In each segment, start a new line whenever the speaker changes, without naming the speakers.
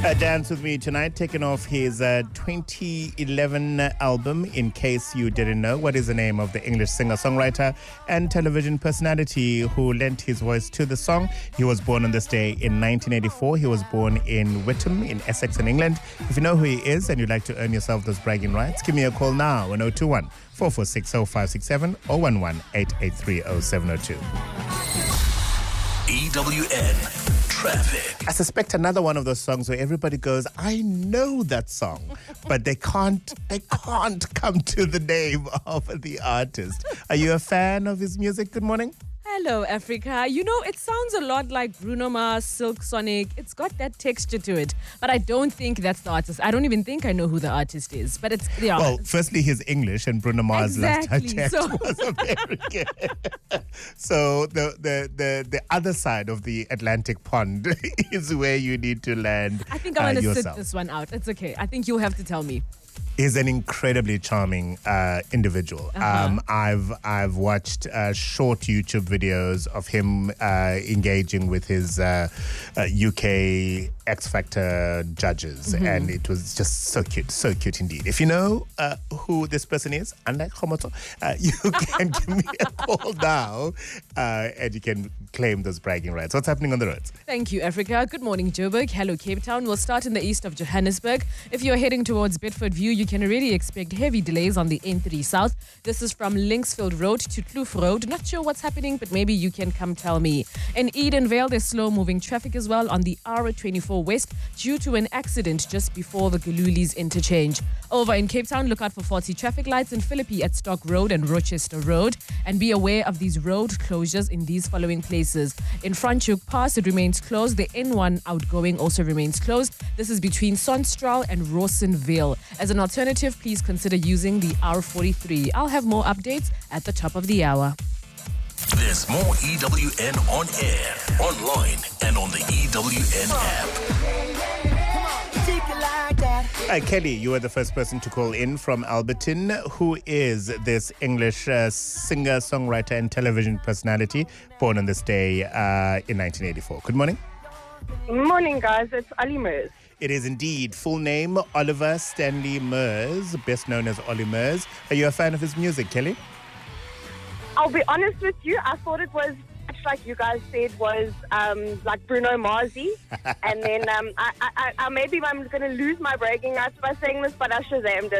Dance With Me Tonight, taken off his 2011 album, In Case You Didn't Know. What is the name of the English singer-songwriter and television personality who lent his voice to the song? He was born on this day in 1984. He was born in Witham in Essex in England. If you know who he is and you'd like to earn yourself those bragging rights, give me a call now, 1021 446 0567 or 11 883 0702.
EWN Traffic.
I suspect another one of those songs where everybody goes, I know that song, but they can't come to the name of the artist. Are you a fan of his music? Good morning.
Hello, Africa. You know, it sounds a lot like Bruno Mars, Silk Sonic. It's got that texture to it. But I don't think that's the artist. I don't even think I know who the artist is. But it's the artist.
Well, firstly, he's English and Bruno Mars last I checked was American. So the other side of the Atlantic pond is where you need to land.
I think I'm going to sit
yourself.
this one out. It's okay. I think you'll have to tell me.
Is an incredibly charming individual. I've watched short YouTube videos of him engaging with his UK X Factor judges, and it was just so cute indeed. If you know who this person is, unlike Khomoto, you can give me a call now, and you can claim those bragging rights. What's happening on the roads?
Thank you, Africa. Good morning, Joburg. Hello, Cape Town. We'll start in the east of Johannesburg. If you're heading towards Bedford View, you can already expect heavy delays on the N3 South. This is from Linksfield Road to Kloof Road. Not sure what's happening, but maybe you can come tell me. In Edenvale, there's slow-moving traffic as well on the R24 West due to an accident just before the Galulis interchange. Over in Cape Town, look out for faulty traffic lights in Philippi at Stock Road and Rochester Road. And be aware of these road closures in these following places. In Franschhoek Pass, it remains closed. The N1 outgoing also remains closed. This is between Sonstraal and Rawsonville. As an alternative, please consider using the R43. I'll have more updates at the top of the hour.
There's more EWN on air, online, and on the EWN app.
Kelly, you are the first person to call in from Alberton. Who is this English singer, songwriter, and television personality born on this day in 1984? Good morning.
Morning, guys. It's Ali Mers.
It is indeed. Full name, Oliver Stanley Mers, best known as Ollie Mers. Are you a fan of his music, Kelly?
I'll be honest with you. I thought it was, much like you guys said, was like Bruno Marsy. And then I maybe I'm going to lose my bragging rights by saying this, but I Shazammed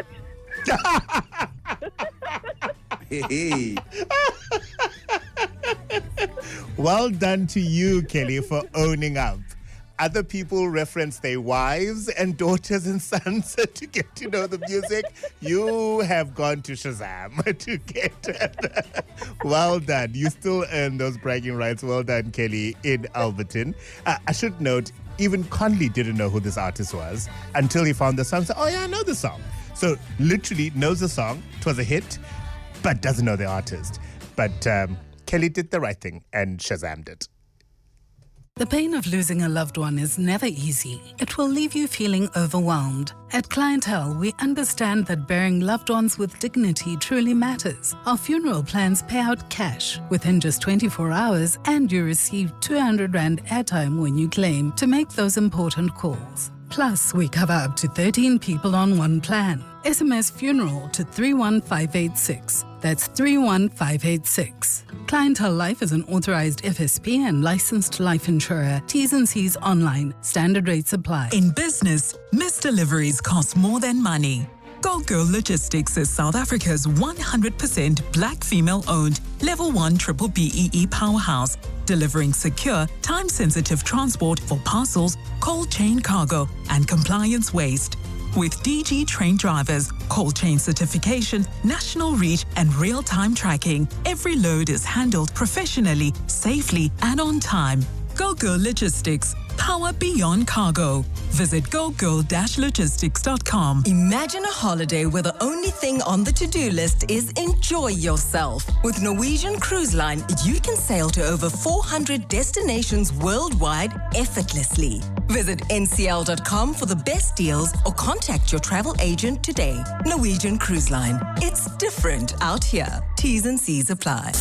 it. Well done to you, Kelly, for owning up. Other people reference their wives and daughters and sons to get to know the music. You have gone to Shazam to get Well done. You still earn those bragging rights. Well done, Kelly, in Alberton. I should note, even Conley didn't know who this artist was until he found the song. So, oh yeah, I know the song. So literally knows the song. It was a hit, but doesn't know the artist. But Kelly did the right thing and Shazammed it.
The pain of losing a loved one is never easy. It will leave you feeling overwhelmed. At Clientele, we understand that burying loved ones with dignity truly matters. Our funeral plans pay out cash within just 24 hours, and you receive 200 Rand airtime when you claim to make those important calls. Plus, we cover up to 13 people on one plan. SMS funeral to 31586. That's 31586. Clientele Life is an authorized FSP and licensed life insurer. T's and C's online. Standard rates apply.
In business, missed deliveries cost more than money. Go Girl Logistics is South Africa's 100% black female-owned Level 1 Triple BEE powerhouse, delivering secure, time-sensitive transport for parcels, cold chain cargo, and compliance waste. With DG trained drivers, cold chain certification, national reach, and real-time tracking, every load is handled professionally, safely, and on time. Go Girl Logistics. Power beyond cargo. Visit gogirl-logistics.com.
Imagine a holiday where the only thing on the to-do list is enjoy yourself. With Norwegian Cruise Line, you can sail to over 400 destinations worldwide effortlessly. Visit ncl.com for the best deals or contact your travel agent today. Norwegian Cruise Line. It's different out here. T's and C's apply.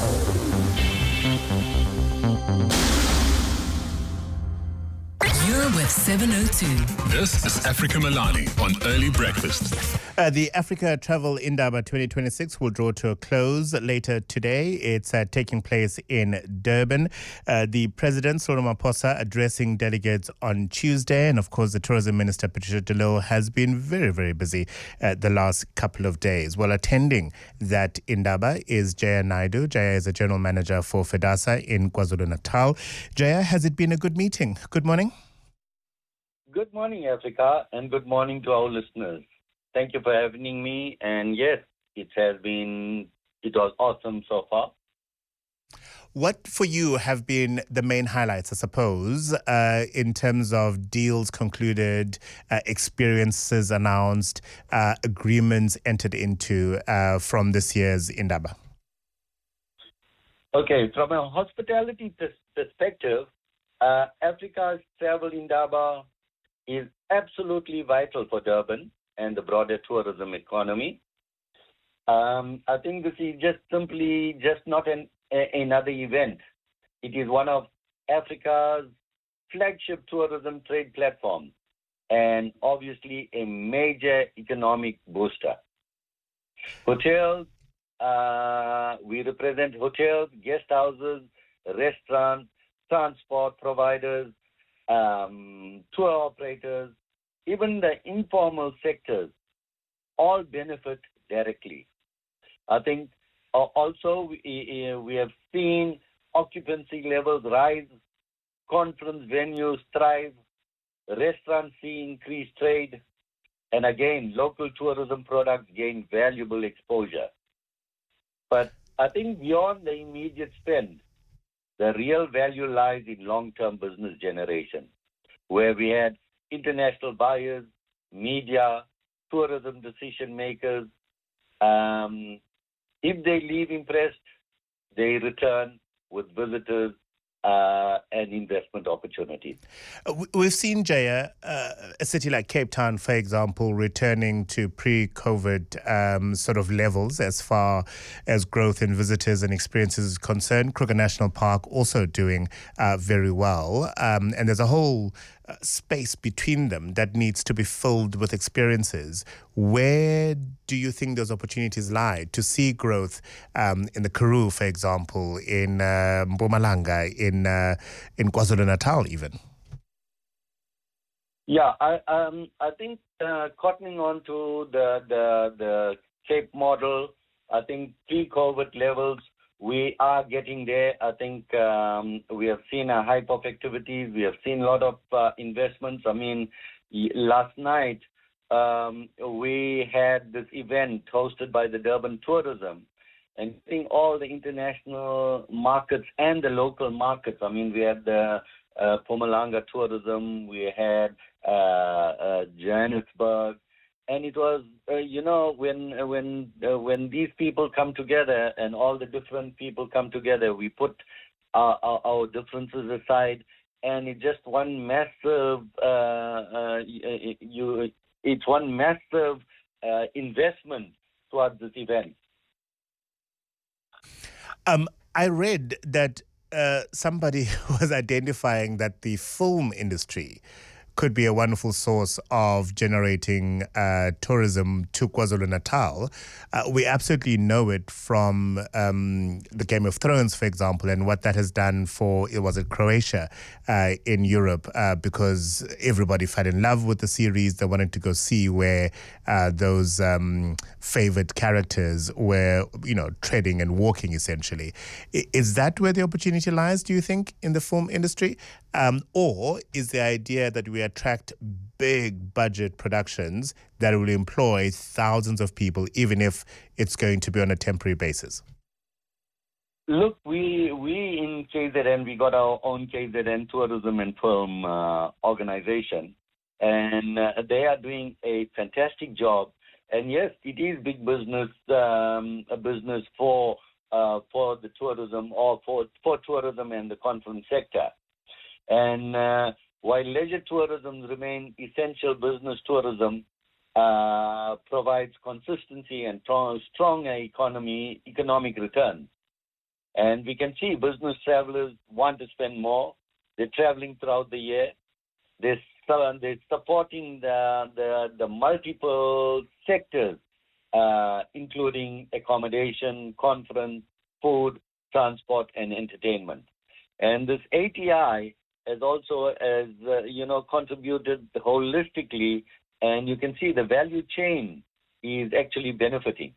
You're
with 702.
This is Africa Milani on Early Breakfast.
The Africa Travel Indaba 2026 will draw to a close later today. It's taking place in Durban. The President, Cyril Ramaphosa, addressing delegates on Tuesday. And of course, the Tourism Minister, Patricia de Lille, has been very, very busy the last couple of days. Well, attending that Indaba is Jaya Naidu. Jaya is a General Manager for FEDASA in KwaZulu-Natal. Jaya, has it been a good meeting? Good morning.
Good morning, Africa, and good morning to our listeners. Thank you for having me. And yes, it was awesome so far.
What for you have been the main highlights, I suppose, in terms of deals concluded, experiences announced, agreements entered into from this year's Indaba?
Okay, from a hospitality perspective, Africa's Travel Indaba is absolutely vital for Durban and the broader tourism economy. I think this is just not another event. It is one of Africa's flagship tourism trade platforms and obviously a major economic booster. Hotels, we represent hotels, guest houses, restaurants, transport providers, tour operators, even the informal sectors, all benefit directly. I think also we have seen occupancy levels rise, conference venues thrive, restaurants see increased trade, and again, local tourism products gain valuable exposure. But I think beyond the immediate spend, the real value lies in long-term business generation, where we had international buyers, media, tourism decision makers. If they leave impressed, they return with visitors and investment opportunities.
We've seen, Jaya, a city like Cape Town, for example, returning to pre-COVID sort of levels as far as growth in visitors and experiences is concerned. Kruger National Park also doing very well. And there's a whole space between them that needs to be filled with experiences. Where do you think those opportunities lie to see growth in the Karoo, for example, in Mpumalanga, in KwaZulu-Natal even?
Yeah, I think cottoning on to the Cape model, I think pre-COVID levels, we are getting there. I think we have seen a hype of activities. We have seen a lot of investments. I mean, last night we had this event hosted by the Durban Tourism, and I think all the international markets and the local markets. I mean, we had the Mpumalanga Tourism, we had Johannesburg. And it was, when these people come together and all the different people come together, we put our differences aside, and it's just one massive, it's one massive investment towards this event.
I read that somebody was identifying that the film industry could be a wonderful source of generating tourism to KwaZulu-Natal. We absolutely know it from the Game of Thrones, for example, and what that has done for, Croatia in Europe, because everybody fell in love with the series. They wanted to go see where those favored characters were, treading and walking, essentially. Is that where the opportunity lies, do you think, in the film industry? Or is the idea that we attract big budget productions that will employ thousands of people, even if it's going to be on a temporary basis?
Look, we in KZN, we got our own KZN Tourism and Film organization, and they are doing a fantastic job. And yes, it is big business, a business for the tourism or for tourism and the conference sector. And while leisure tourism remains essential, business tourism provides consistency and strong economic returns. And we can see business travelers want to spend more. They're traveling throughout the year. they're supporting the multiple sectors, including accommodation, conference, food, transport, and entertainment. And this ATI has also, contributed holistically, and you can see the value chain is actually benefiting.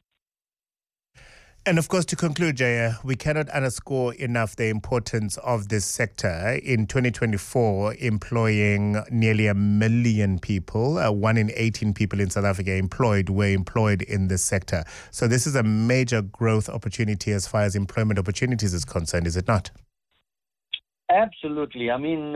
And of course, to conclude, Jaya, we cannot underscore enough the importance of this sector in 2024, employing nearly 1 million people. 1 in 18 people in South Africa were employed in this sector. So this is a major growth opportunity as far as employment opportunities is concerned, is it not?
Absolutely. I mean,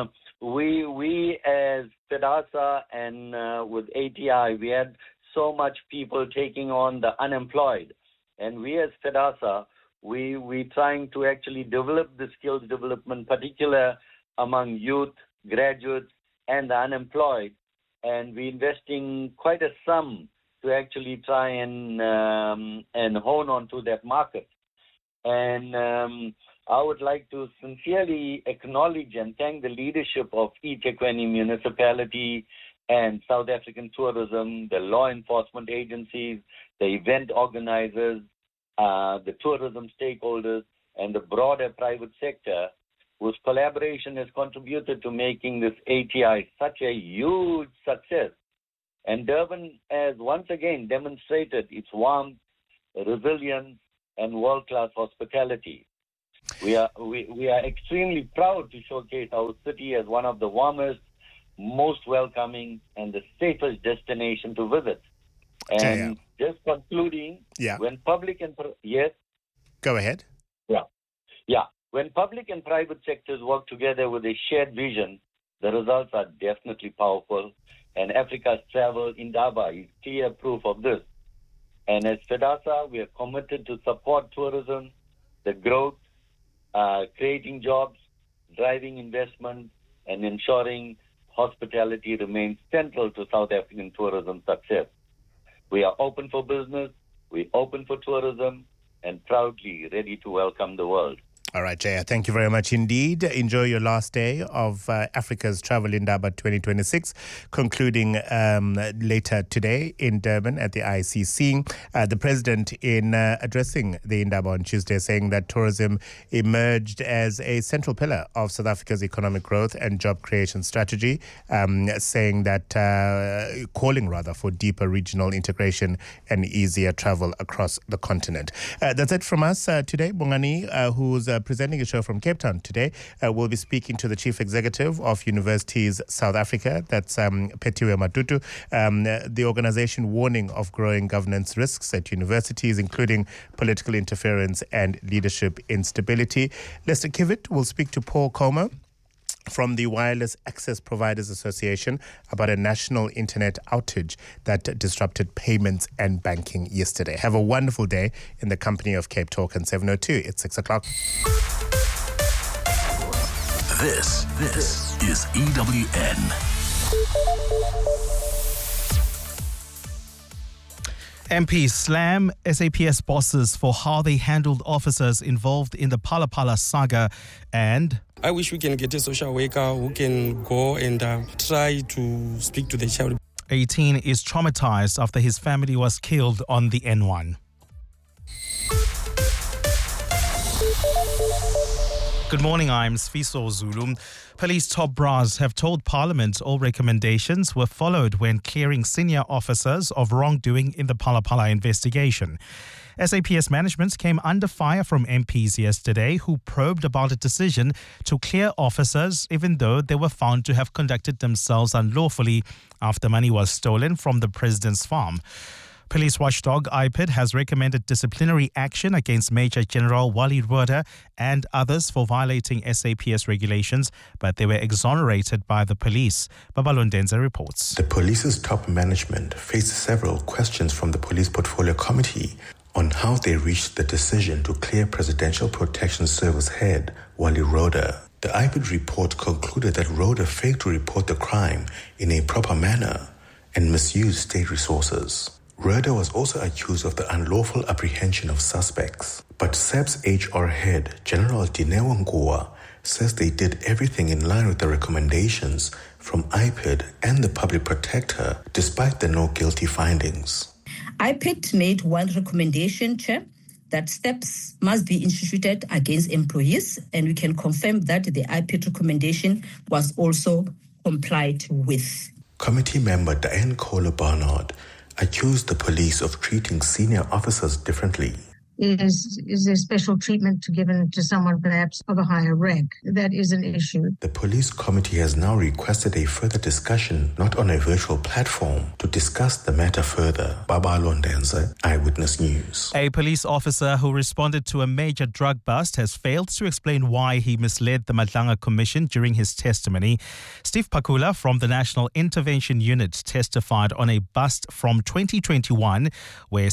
we as SEDASA and with ATI, we had so much people taking on the unemployed. And we as SEDASA, we trying to actually develop the skills development, particular among youth, graduates, and the unemployed. And we're investing quite a sum to actually try and hone on to that market. And I would like to sincerely acknowledge and thank the leadership of eThekwini municipality and South African tourism, the law enforcement agencies, the event organizers, the tourism stakeholders, and the broader private sector, whose collaboration has contributed to making this ATI such a huge success. And Durban has once again demonstrated its warmth, resilience, and world-class hospitality. We are extremely proud to showcase our city as one of the warmest, most welcoming, and the safest destination to visit. And just concluding, when public and
go ahead.
When public and private sectors work together with a shared vision, the results are definitely powerful. And Africa's Travel Indaba is clear proof of this. And as SEDASA, we are committed to support tourism, the growth, creating jobs, driving investment, and ensuring hospitality remains central to South African tourism success. We are open for business, we're open for tourism, and proudly ready to welcome the world.
All right, Jaya, thank you very much indeed. Enjoy your last day of Africa's Travel Indaba 2026, concluding later today in Durban at the ICC. The president, in addressing the Indaba on Tuesday, saying that tourism emerged as a central pillar of South Africa's economic growth and job creation strategy, saying that, calling for deeper regional integration and easier travel across the continent. That's it from us today. Bongani, who's presenting a show from Cape Town today, will be speaking to the Chief Executive of Universities South Africa, that's Phetiwe Matutu, the organization warning of growing governance risks at universities, including political interference and leadership instability. Lester Kivett will speak to Paul Comer from the Wireless Access Providers Association about a national internet outage that disrupted payments and banking yesterday. Have a wonderful day in the company of Cape Talk and 702. It's 6 o'clock.
This is EWN.
MPs slam SAPS bosses for how they handled officers involved in the Phala Phala saga, and
I wish we can get a social worker who can go and try to speak to the child.
18 is traumatized after his family was killed on the N1. Good morning, I'm Sfiso Zulu. Police top brass have told Parliament all recommendations were followed when clearing senior officers of wrongdoing in the Phala Phala investigation. SAPS management came under fire from MPs yesterday who probed about a decision to clear officers even though they were found to have conducted themselves unlawfully after money was stolen from the president's farm. Police watchdog IPID has recommended disciplinary action against Major General Wally Rhoda and others for violating SAPS regulations, but they were exonerated by the police. Babalondenza reports.
The police's top management faced several questions from the Police Portfolio Committee on how they reached the decision to clear Presidential Protection Service head Wally Rhoda. The IPID report concluded that Rhoda failed to report the crime in a proper manner and misused state resources. Rhoda was also accused of the unlawful apprehension of suspects. But SAPS HR head General Dineo Ngua says they did everything in line with the recommendations from IPID and the public protector, despite the no guilty findings.
IPID made one recommendation, Chair, that steps must be instituted against employees, and we can confirm that the IPID recommendation was also complied with.
Committee member Diane Kohler-Barnard accused the police of treating senior officers differently.
Is there special treatment given to someone perhaps of a higher rank? That is an issue.
The police committee has now requested a further discussion, not on a virtual platform, to discuss the matter further. Baba Londenza, Eyewitness News.
A police officer who responded to a major drug bust has failed to explain why he misled the Madlanga Commission during his testimony. Steve Pakula from the National Intervention Unit testified on a bust from 2021 where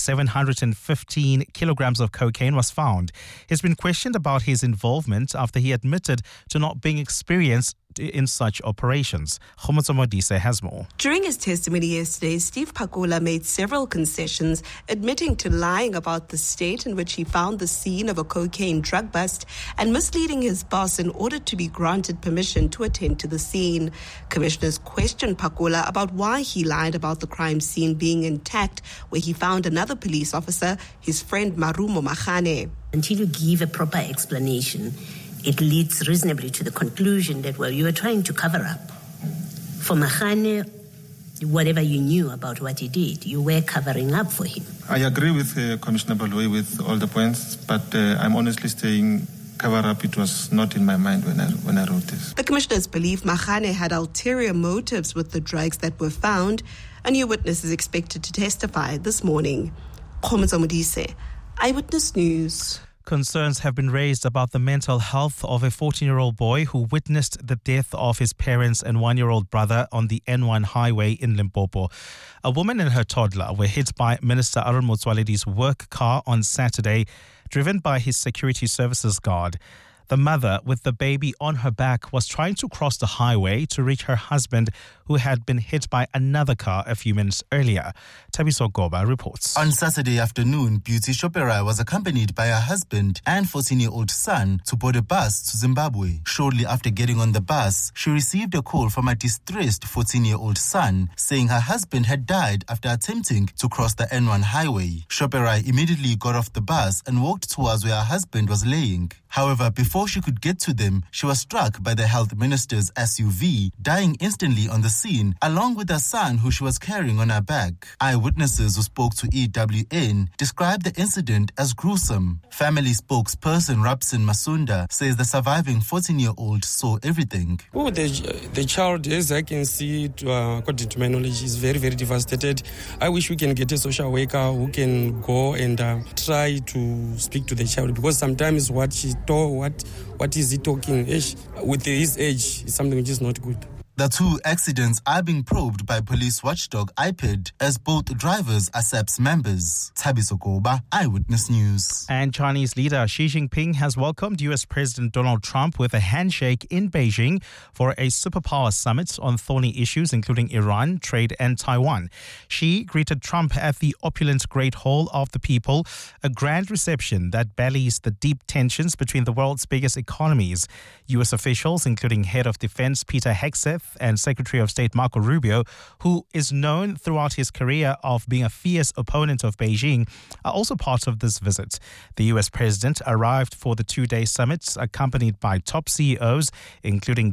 715 kilograms of cocaine was found. He's been questioned about his involvement after he admitted to not being experienced in such operations. Khomotso Modise has more.
During his testimony yesterday, Steve Pakula made several concessions, admitting to lying about the state in which he found the scene of a cocaine drug bust and misleading his boss in order to be granted permission to attend to the scene. Commissioners questioned Pakula about why he lied about the crime scene being intact, where he found another police officer, his friend Marumo Makhane.
Until you give a proper explanation, it leads reasonably to the conclusion that, well, you were trying to cover up. For Makhane, whatever you knew about what he did, you were covering up for him.
I agree with Commissioner Baloyi with all the points, but I'm honestly saying cover up, it was not in my mind when I wrote this.
The commissioners believe Makhane had ulterior motives with the drugs that were found. A new witness is expected to testify this morning. Khomotso Modise, Eyewitness News.
Concerns have been raised about the mental health of a 14-year-old boy who witnessed the death of his parents and 1-year-old brother on the N1 highway in Limpopo. A woman and her toddler were hit by Minister Aaron Motsoaledi's work car on Saturday, driven by his security services guard. The mother, with the baby on her back, was trying to cross the highway to reach her husband, who had been hit by another car a few minutes earlier. Tabiso Goba reports.
On Saturday afternoon, Beauty Shoperai was accompanied by her husband and 14-year-old son to board a bus to Zimbabwe. Shortly after getting on the bus, she received a call from a distressed 14-year-old son saying her husband had died after attempting to cross the N1 highway. Shoperai immediately got off the bus and walked towards where her husband was laying. However, before she could get to them, she was struck by the health minister's SUV, dying instantly on the scene, along with her son who she was carrying on her back. Eyewitnesses who spoke to EWN described the incident as gruesome. Family spokesperson Rapsin Masunda says the surviving 14-year-old saw everything.
Oh, the child, as I can see, according to my knowledge, is very, very devastated. I wish we can get a social worker who can go and try to speak to the child, because sometimes what she told, what is he talking with his age is something which is not good.
The two accidents are being probed by police watchdog IPID as both drivers are SAPS members. Tabiso Goba, Eyewitness News.
And Chinese leader Xi Jinping has welcomed US President Donald Trump with a handshake in Beijing for a superpower summit on thorny issues including Iran, trade and Taiwan. Xi greeted Trump at the opulent Great Hall of the People, a grand reception that belies the deep tensions between the world's biggest economies. US officials, including Head of Defense Peter Hegseth and Secretary of State Marco Rubio, who is known throughout his career of being a fierce opponent of Beijing, are also part of this visit. The US president arrived for the two-day summit accompanied by top CEOs, including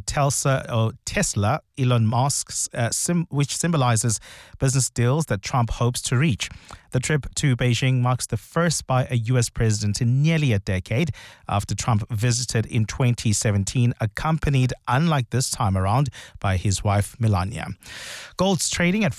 Tesla, Elon Musk's, which symbolizes business deals that Trump hopes to reach. The trip to Beijing marks the first by a U.S. president in nearly a decade after Trump visited in 2017, accompanied, unlike this time around, by his wife Melania. Gold's trading at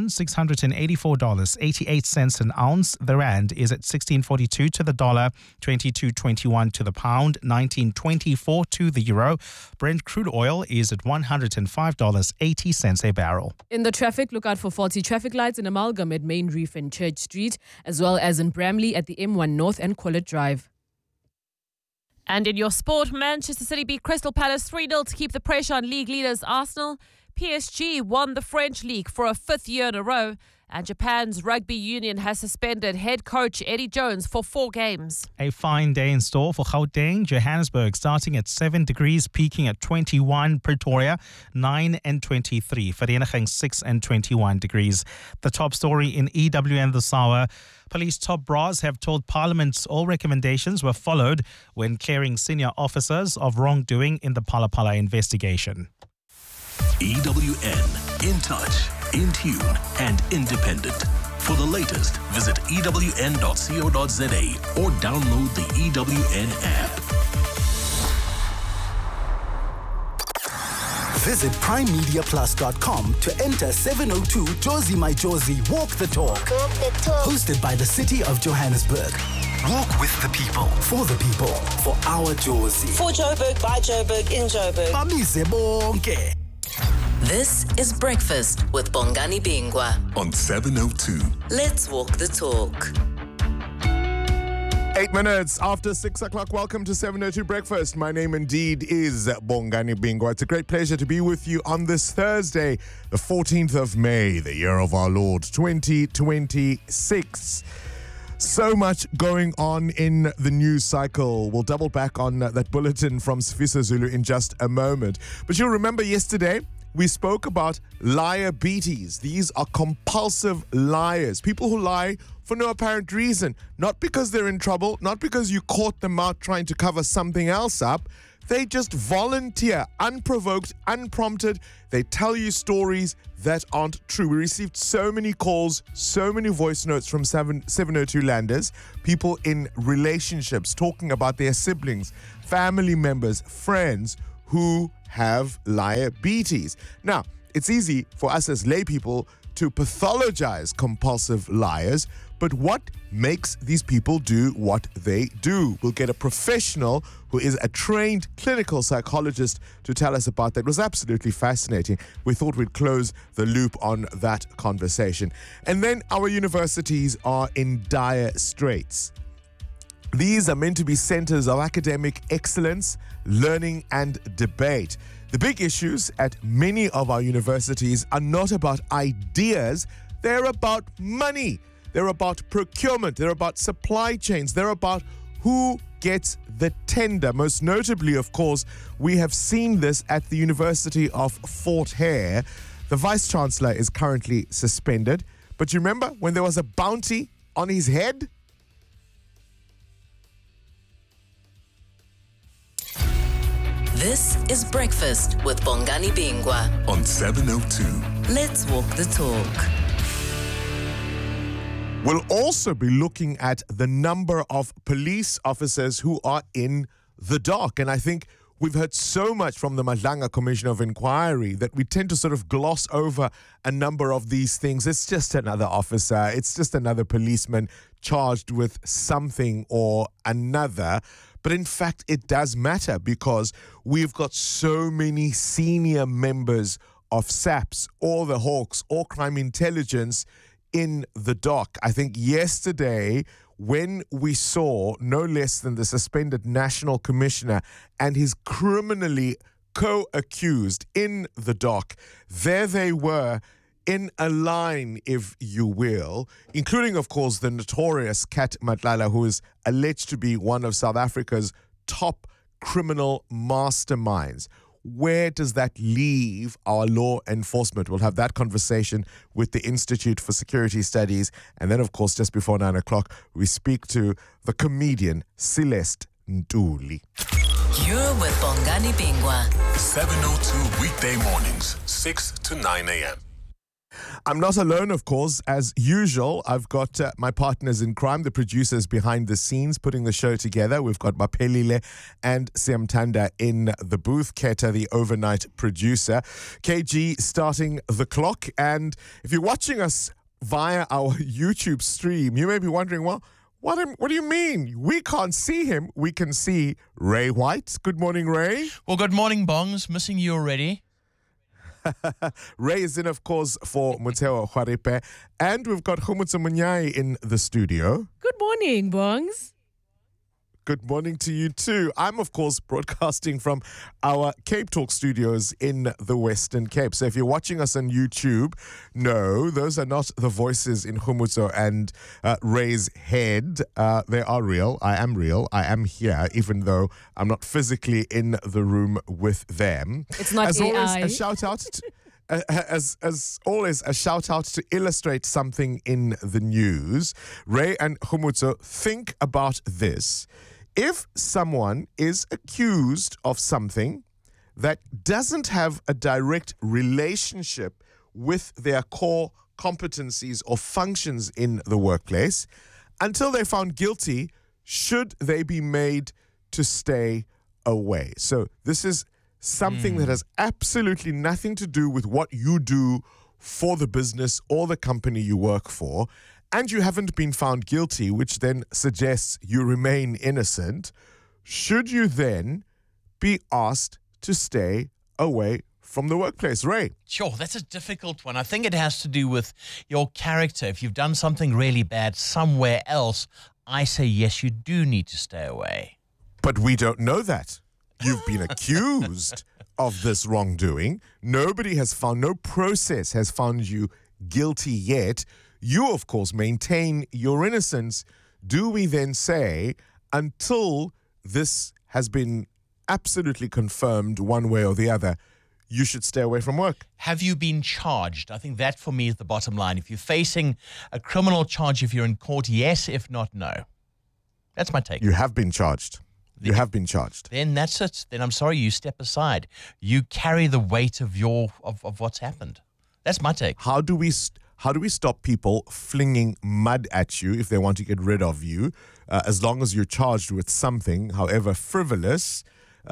$4,684.88 an ounce. The rand is at 16.42 to the dollar, 22.21 to the pound, 19.24 to the euro. Brent crude oil is at $105.80 a barrel.
In the traffic, look out for faulty traffic lights in Amalgam at Main Reef and Church Street, as well as in Bramley at the M1 North and Collett Drive.
And in your sport, Manchester City beat Crystal Palace 3-0 to keep the pressure on league leaders Arsenal. PSG won the French league for a fifth year in a row. And Japan's rugby union has suspended head coach Eddie Jones for 4 games.
A fine day in store for Gauteng, Johannesburg, starting at 7 degrees, peaking at 21. Pretoria, 9 and 23. Vereeniging, 6 and 21 degrees. The top story in EWN this hour. Police top brass have told Parliament all recommendations were followed when clearing senior officers of wrongdoing in the Phala Phala investigation.
EWN, in touch, in tune, and independent. For the latest, visit ewn.co.za or download the EWN app.
Visit primemediaplus.com to enter 702 Jozi My Jozi Walk the Talk. Hosted by the City of Johannesburg. Walk with the people, for our Jozi.
For Joburg, by Joburg, in Joburg.
Bamise bonke.
This is Breakfast with Bongani Bingwa
on 702.
Let's walk the talk.
8 minutes after 6 o'clock. Welcome to 702 Breakfast. My name indeed is Bongani Bingwa. It's a great pleasure to be with you on this Thursday, the 14th of May, the year of our Lord, 2026. So much going on in the news cycle. We'll double back on that bulletin from Sifiso Zulu in just a moment. But you'll remember yesterday, we spoke about liabilities. These are compulsive liars. People who lie for no apparent reason. Not because they're in trouble, not because you caught them out trying to cover something else up. They just volunteer, unprovoked, unprompted. They tell you stories that aren't true. We received so many calls, so many voice notes from 702 landers, people in relationships talking about their siblings, family members, friends who have liabilities. Now, it's easy for us as lay people to pathologize compulsive liars, but what makes these people do what they do? We'll get a professional who is a trained clinical psychologist to tell us about that. It was absolutely fascinating. We thought we'd close the loop on that conversation. And then our universities are in dire straits. These are meant to be centers of academic excellence, learning, and debate. The big issues at many of our universities are not about ideas, they're about money. They're about procurement. They're about supply chains. They're about who gets the tender. Most notably, of course, we have seen this at the University of Fort Hare. The Vice-Chancellor is currently suspended. But you remember when there was a bounty on his head?
This is Breakfast with Bongani Bingwa
on 702.
Let's walk the talk.
We'll also be looking at the number of police officers who are in the dock. And I think we've heard so much from the Madlanga Commission of Inquiry that we tend to sort of gloss over a number of these things. It's just another officer. It's just another policeman charged with something or another. But in fact, it does matter because we've got so many senior members of SAPS or the Hawks or crime intelligence in the dock. I think yesterday, when we saw no less than the suspended National Commissioner and his criminally co-accused in the dock, there they were in a line, if you will, including, of course, the notorious Kat Matlala, who is alleged to be one of South Africa's top criminal masterminds. Where does that leave our law enforcement? We'll have that conversation with the Institute for Security Studies. And then, of course, just before 9 o'clock, we speak to the comedian Celeste Ntuli.
You're with Bongani Bingwa.
702 weekday mornings, 6 to 9 a.m.
I'm not alone, of course. As usual, I've got my partners in crime, the producers behind the scenes, putting the show together. We've got Mapelile and Siamtanda in the booth. Keta, the overnight producer. KG starting the clock. And if you're watching us via our YouTube stream, you may be wondering, well, what do you mean? We can't see him. We can see Ray White. Good morning, Ray.
Well, good morning, Bongs. Missing you already.
Ray is in, of course, for Muteo Khwaripe. And we've got Khomotso Munyai in the studio.
Good morning, Bongs.
Good morning to you too. I'm, of course, broadcasting from our Cape Talk studios in the Western Cape. So if you're watching us on YouTube, no, those are not the voices in Khumutso and Ray's head. They are real. I am real. I am here, even though I'm not physically in the room with them.
It's not
As
AI.
always, a shout out to... As always, a shout out to illustrate something in the news. Ray and Khumutso, think about this. If someone is accused of something that doesn't have a direct relationship with their core competencies or functions in the workplace, until they're found guilty, should they be made to stay away? So this is something that has absolutely nothing to do with what you do for the business or the company you work for, and you haven't been found guilty, which then suggests you remain innocent. Should you then be asked to stay away from the workplace? Ray?
Sure, that's a difficult one. I think it has to do with your character. If you've done something really bad somewhere else, I say yes, you do need to stay away.
But we don't know that. You've been accused of this wrongdoing. Nobody has found, no process has found you guilty yet. You, of course, maintain your innocence. Do we then say, until this has been absolutely confirmed one way or the other, you should stay away from work?
Have you been charged? I think that for me is the bottom line. If you're facing a criminal charge, if you're in court, yes. If not, no. That's my take.
You have been charged. You have been charged.
Then that's it. Then I'm sorry, you step aside. You carry the weight of of what's happened. That's my take.
How do we stop people flinging mud at you if they want to get rid of you? As long as you're charged with something, however frivolous,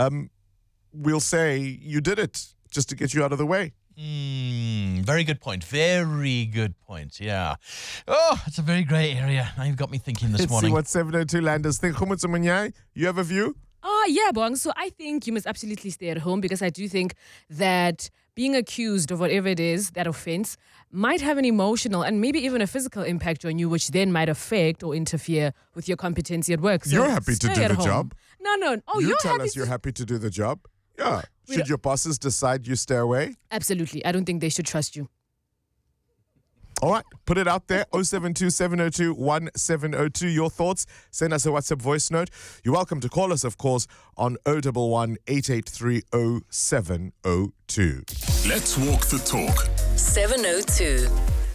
we'll say you did it just to get you out of the way.
Very good point. Very good point. Yeah. Oh, it's a very grey area. Now you've got me thinking this morning.
Let's see what 702 Landers think. Khumutso Munyai, you have a view?
Yeah, Bong. So I think you must absolutely stay at home, because I do think that being accused of whatever it is, that offense, might have an emotional and maybe even a physical impact on you, which then might affect or interfere with your competency at work. So
you're happy to do the job.
No. Oh,
you
you're
tell
happy
us
to...
you're happy to do the job. Yeah. Should your bosses decide you stay away?
Absolutely. I don't think they should trust you.
All right, put it out there, 072-702-1702. Your thoughts, send us a WhatsApp voice note. You're welcome to call us, of course, on 011-883-0702.
Let's walk the talk.
702.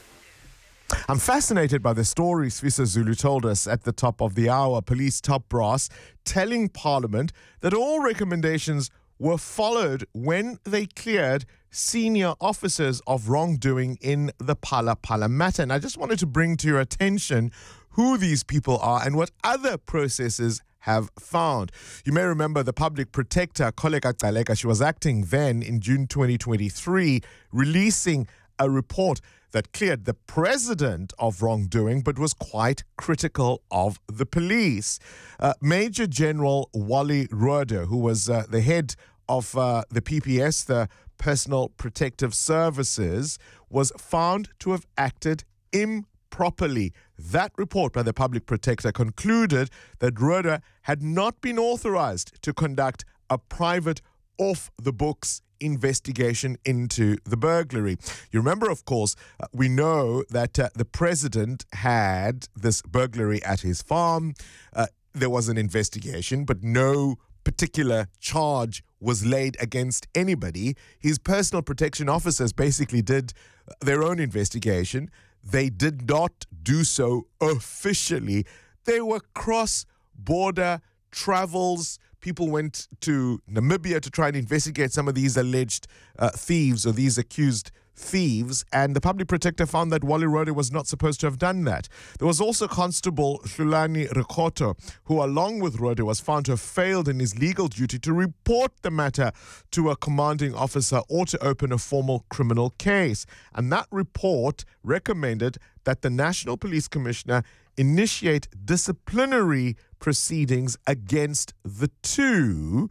I'm fascinated by the story Sfiso Zulu told us at the top of the hour. Police top brass telling Parliament that all recommendations were followed when they cleared senior officers of wrongdoing in the Phala Phala matter. And I just wanted to bring to your attention who these people are and what other processes have found. You may remember the public protector, Kholeka Gcaleka, she was acting then in June 2023, releasing a report that cleared the president of wrongdoing, but was quite critical of the police. Major General Wally Rhoode, who was the head of the PPS, the Personal Protective Services, was found to have acted improperly. That report by the public protector concluded that Rhoode had not been authorized to conduct a private off-the-books investigation into the burglary. You remember, of course, we know that the president had this burglary at his farm. There was an investigation, but no particular charge was laid against anybody. His personal protection officers basically did their own investigation. They did not do so officially. They were cross-border travels. People went to Namibia to try and investigate some of these alleged thieves or these accused thieves, and the public protector found that Wally Rhoode was not supposed to have done that. There was also Constable Hlulani Rikhoto, who along with Rhoode was found to have failed in his legal duty to report the matter to a commanding officer or to open a formal criminal case. And that report recommended that the National Police Commissioner initiate disciplinary proceedings against the two.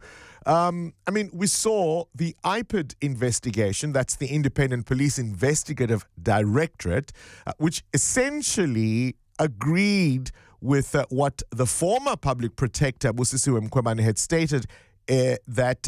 We saw the IPID investigation, that's the Independent Police Investigative Directorate, which essentially agreed with what the former public protector, Busisiwe Mkhwebane, had stated that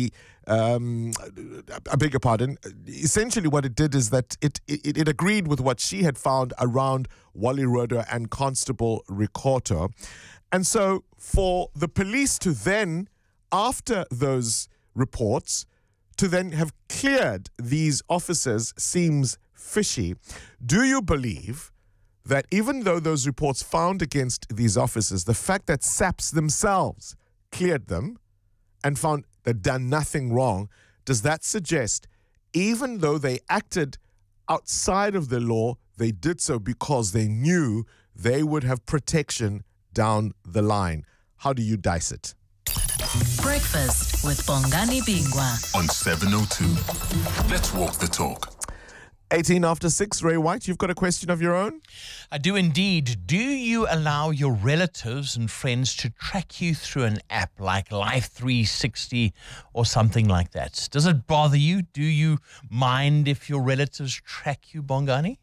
I beg your pardon, essentially what it did is that it agreed with what she had found around Wally Rhoda and Constable Ricoto. And so for the police to then, after those reports, to then have cleared these officers seems fishy. Do you believe that even though those reports found against these officers, the fact that SAPS themselves cleared them and found they'd done nothing wrong, does that suggest even though they acted outside of the law, they did so because they knew they would have protection down the line? How do you dice it?
Breakfast with Bongani Bingwa
on 702. Let's walk the talk.
18 after 6, Ray White, you've got a question of your own?
I do indeed. Do you allow your relatives and friends to track you through an app like Life 360 or something like that? Does it bother you? Do you mind if your relatives track you, Bongani?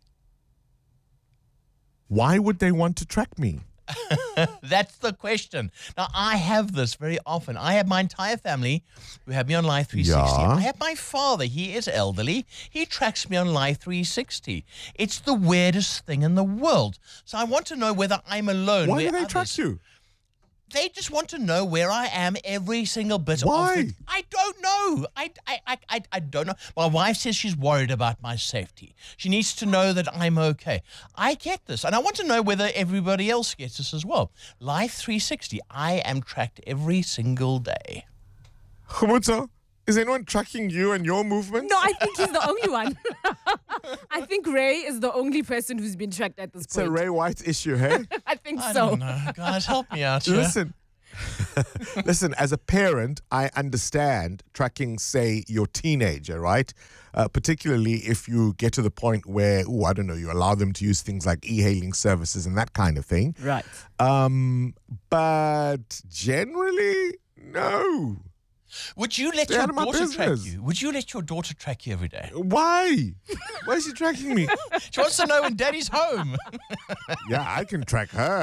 Why would they want to track me?
That's the question. Now, I have this very often. I have my entire family who have me on Life 360.
Yeah.
I have my father. He is elderly. He tracks me on Life 360. It's the weirdest thing in the world. So I want to know whether I'm alone.
Why do they track you?
They just want to know where I am every single bit of it. I don't know. I don't know. My wife says she's worried about my safety. She needs to know that I'm okay. I get this. And I want to know whether everybody else gets this as well. Life 360. I am tracked every single day.
Khumutso, is anyone tracking you and your movements?
No, I think he's the only one. I think Ray is the only person who's been tracked at this point.
It's a Ray White issue, hey?
I think so.
I don't know. Guys, help me out here.
Listen, as a parent, I understand tracking, say, your teenager, right? Particularly if you get to the point where, I don't know, you allow them to use things like e-hailing services and that kind of thing.
Right.
But generally, no.
Would you let your daughter track you? Would you let your daughter track you every day?
Why? Why is she tracking me?
She wants to know when Daddy's home.
Yeah, I can track her.